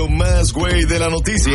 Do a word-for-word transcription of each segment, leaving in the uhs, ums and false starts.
lo más güey de la noticia.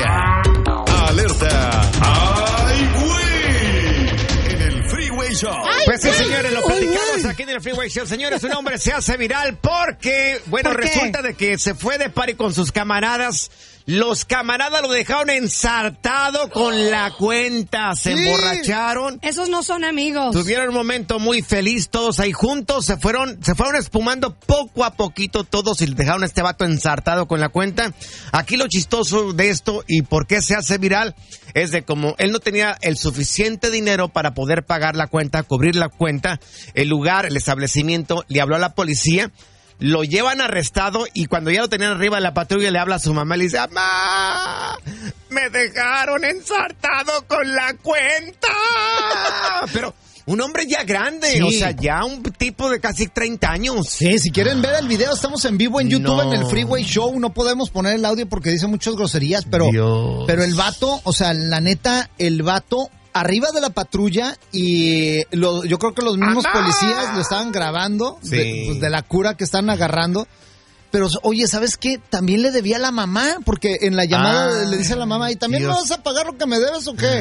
Alerta. ¡Ay, güey! En el Freeway Show. Pues sí, señores, lo platicamos aquí en el Freeway Show. Señores, un hombre se hace viral porque, bueno, ¿Por qué? resulta de que se fue de party con sus camaradas. Los camaradas lo dejaron ensartado con la cuenta. Se Sí. emborracharon. Esos no son amigos. Tuvieron un momento muy feliz, todos ahí juntos, se fueron, se fueron espumando poco a poquito todos y dejaron a este vato ensartado con la cuenta. Aquí lo chistoso de esto y por qué se hace viral es de como él no tenía el suficiente dinero para poder pagar la cuenta, cubrir la cuenta, el lugar, el establecimiento, le habló a la policía. Lo llevan arrestado y cuando ya lo tenían arriba de la patrulla le habla a su mamá y le dice: ¡Mamá! ¡Me dejaron ensartado con la cuenta! Pero un hombre ya grande, Sí. o sea, ya un tipo de casi treinta años. Sí, si quieren ver el video, estamos en vivo en YouTube, No. en el Freeway Show. No podemos poner el audio porque dice muchas groserías, pero, Dios. pero el vato, o sea, la neta, el vato arriba de la patrulla y lo, yo creo que los mismos ¡Mamá! policías lo estaban grabando Sí. de, pues, de la cura que están agarrando. Pero, oye, ¿sabes qué? También le debía a la mamá, porque en la llamada Ah, le dice a la mamá, ¿y también Dios. me vas a pagar lo que me debes o qué?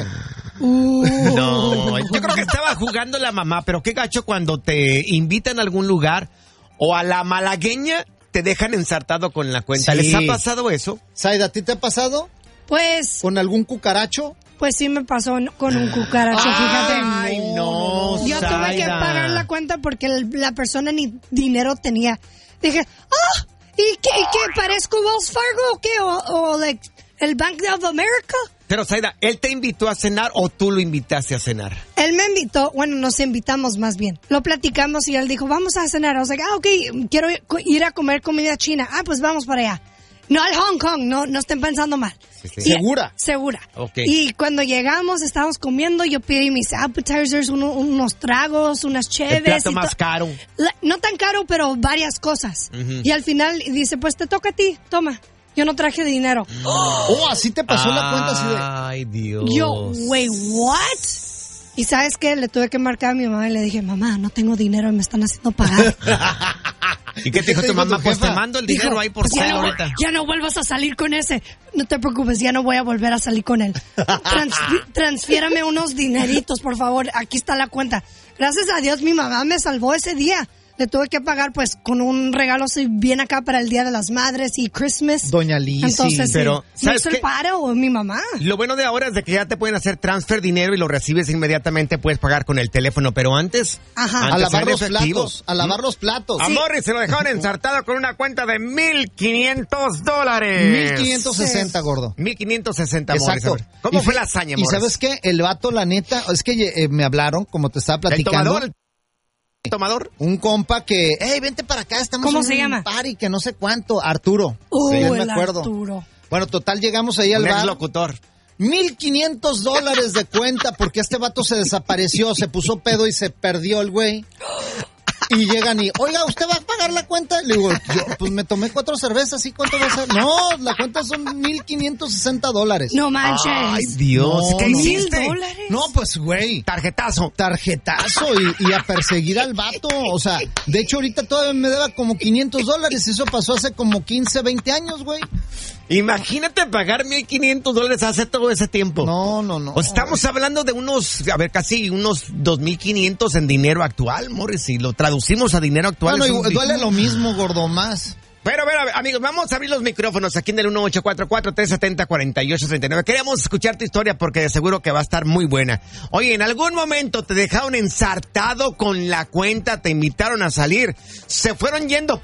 No, yo creo que estaba jugando la mamá, pero qué gacho cuando te invitan a algún lugar o a la malagueña te dejan ensartado con la cuenta. Sí. ¿Les ha pasado eso? Saida, ¿a ti te ha pasado Pues, con algún cucaracho? pues sí me pasó con un cucaracho, fíjate. Ay, no, Yo tuve que Zaida. pagar la cuenta porque el- la persona ni dinero tenía. Dije, ah, ¿y qué, y qué? ¿Parezco Wells Fargo o qué? ¿O, o like, el Bank of America? Pero, Zaida, ¿él te invitó a cenar o tú lo invitaste a cenar? Él me invitó, bueno, nos invitamos más bien. Lo platicamos y él dijo, vamos a cenar. I was like, ah, ok, quiero ir- ir a comer comida china. Ah, pues vamos para allá. No al Hong Kong, no, no estén pensando mal. Sí, sí. Y- ¿Segura? Segura. Ok. Y cuando llegamos, estábamos comiendo, yo pedí mis appetizers, uno- unos tragos, unas cheves. El plato y más to- caro. La- no tan caro, pero varias cosas. Ujú. Y al final dice, pues te toca a ti, toma. Yo no traje dinero. Oh, así te pasó la cuenta así de... Ay, Dios. Yo, wait, what? Y ¿sabes qué? Le tuve que marcar a mi mamá y le dije, mamá, no tengo dinero y me están haciendo pagar. ¿Y qué te dijo te tu dijo mamá? tu Pues te jefa? mando el Dijo, dinero ahí por "Pues ya, cel no, ahorita. ya no vuelvas a salir con ese. No te preocupes, ya no voy a volver a salir con él. Trans- transfiérame unos dineritos, por favor. Aquí está la cuenta. Gracias a Dios mi mamá me salvó ese día. Le tuve que pagar pues con un regalo así bien acá para el Día de las Madres y Christmas. Doña Lizzy. Entonces, pero, sí, me ¿sabes hizo el qué? paro o mi mamá. Lo bueno de ahora es de que ya te pueden hacer transfer dinero y lo recibes inmediatamente, puedes pagar con el teléfono, pero antes, Ajá. antes A lavar era los efectivo. platos, a lavar los platos. Amor, y se lo dejaron ensartado con una cuenta de mil quinientos dólares. mil quinientos sesenta, gordo. mil quinientos sesenta, amor. Exacto. ¿Cómo Y fue fi- la hazaña, Y amor? ¿sabes qué? El vato, la neta, es que eh, me hablaron, como te estaba ¿El platicando. tomador? ¿El tomador? Un compa que, hey, vente para acá, estamos ¿Cómo en se un llama? party que no sé cuánto, Arturo. Uh, Sí, el me acuerdo. Arturo. Bueno, total, llegamos ahí al Un ex bar. locutor. Mil quinientos dólares de cuenta porque este vato se desapareció, se puso pedo y se perdió el güey. Y llegan y, oiga, ¿usted va a pagar la cuenta? Le digo, yo, pues me tomé cuatro cervezas, ¿y cuánto va a ser? No, la cuenta son mil quinientos sesenta dólares. No manches. Ay, Dios. No, ¿Qué no. hiciste? ¿Mil dólares? No, pues, güey. Tarjetazo. Tarjetazo y, y a perseguir al vato. O sea, de hecho, ahorita todavía me deba como quinientos dólares. Eso pasó hace como quince, veinte años, güey. Imagínate pagar mil quinientos dólares hace todo ese tiempo. No, no, no. O sea, estamos hablando de unos, a ver, casi unos dos mil quinientos en dinero actual, Morris. Si lo traducimos a dinero actual. Bueno, es un igual- duele di- lo mismo, gordo, más. Pero, a ver, a ver, amigos, vamos a abrir los micrófonos aquí en el uno ocho cuatro cuatro, tres siete cero, cuatro ocho tres nueve. Queremos escuchar tu historia porque de seguro que va a estar muy buena. Oye, en algún momento te dejaron ensartado con la cuenta, te invitaron a salir, se fueron yendo